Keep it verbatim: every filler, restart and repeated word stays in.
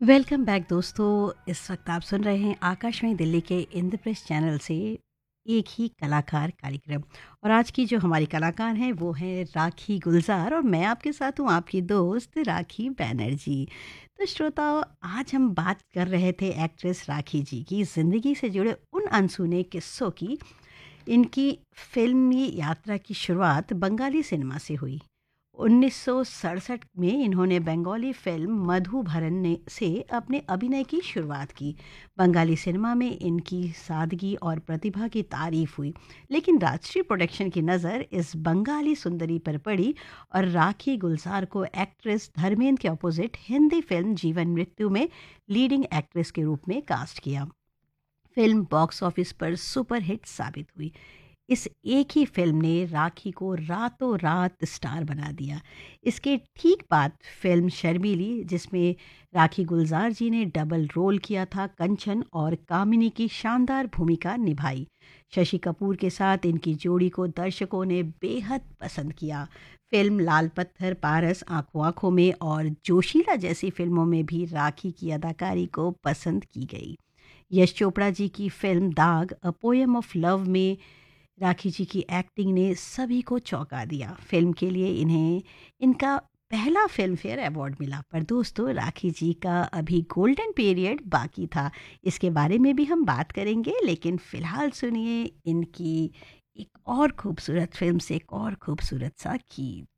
Welcome back दोस्तों। इस वक्त आप सुन रहे हैं आकाशवाणी दिल्ली के इंद्रप्रस्थ चैनल से एक ही कलाकार कार्यक्रम। और आज की जो हमारी कलाकार हैं वो है राखी गुलजार, और मैं आपके साथ हूँ आपकी दोस्त राखी बैनर्जी। तो श्रोताओं, आज हम बात कर रहे थे एक्ट्रेस राखी जी की ज़िंदगी से जुड़े उन अनसुने किस्सों की। इनकी फिल्मी यात्रा की शुरुआत बंगाली सिनेमा से हुई। उन्नीस सौ सड़सठ में इन्होंने बंगाली फिल्म मधुभरन ने से अपने अभिनय की शुरुआत की। बंगाली सिनेमा में इनकी सादगी और प्रतिभा की तारीफ हुई, लेकिन राष्ट्रीय प्रोडक्शन की नज़र इस बंगाली सुंदरी पर पड़ी और राखी गुलजार को एक्ट्रेस धर्मेंद्र के अपोजिट हिंदी फिल्म जीवन मृत्यु में लीडिंग एक्ट्रेस के रूप में कास्ट किया। फिल्म बॉक्स ऑफिस पर सुपरहिट साबित हुई। इस एक ही फिल्म ने राखी को रातों रात स्टार बना दिया। इसके ठीक बाद फिल्म शर्मीली, जिसमें राखी गुलजार जी ने डबल रोल किया था, कंचन और कामिनी की शानदार भूमिका निभाई। शशि कपूर के साथ इनकी जोड़ी को दर्शकों ने बेहद पसंद किया। फिल्म लाल पत्थर, पारस, आंखों आंखों में और जोशीला जैसी फिल्मों में भी राखी की अदाकारी को पसंद की गई। यश चोपड़ा जी की फिल्म दाग, अ पोएम ऑफ लव में राखी जी की एक्टिंग ने सभी को चौंका दिया। फिल्म के लिए इन्हें इनका पहला फिल्म फेयर अवार्ड मिला। पर दोस्तों, राखी जी का अभी गोल्डन पीरियड बाकी था। इसके बारे में भी हम बात करेंगे, लेकिन फ़िलहाल सुनिए इनकी एक और खूबसूरत फिल्म से एक और खूबसूरत सा गीत।